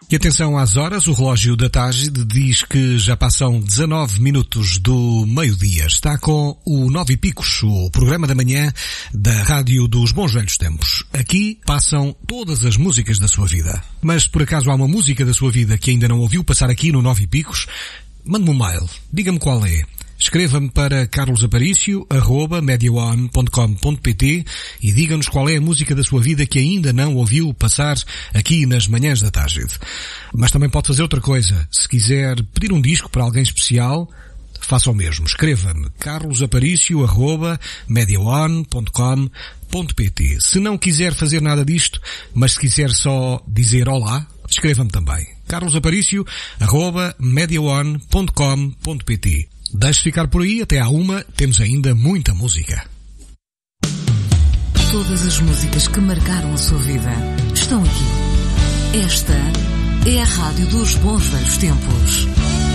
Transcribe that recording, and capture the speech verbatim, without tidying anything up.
E atenção às horas, o relógio da Tágide diz que já passam dezanove minutos do meio-dia. Está com o Nove e Picos, o programa da manhã da Rádio dos Bons Velhos Tempos. Aqui passam todas as músicas da sua vida. Mas por acaso há uma música da sua vida que ainda não ouviu passar aqui no Nove e Picos? Mande-me um mail, diga-me qual é. Escreva-me para carlosaparício arroba mediaone ponto com ponto pt e diga-nos qual é a música da sua vida que ainda não ouviu passar aqui nas manhãs da Tágide. Mas também pode fazer outra coisa. Se quiser pedir um disco para alguém especial, faça o mesmo. Escreva-me carlosaparício arroba mediaone ponto com ponto pt. Se não quiser fazer nada disto, mas se quiser só dizer olá, escreva-me também. carlosaparício arroba mediaone ponto com ponto pt. Deixe ficar por aí, até à uma, temos ainda muita música. Todas as músicas que marcaram a sua vida estão aqui. Esta é a Rádio dos Bons Velhos Tempos.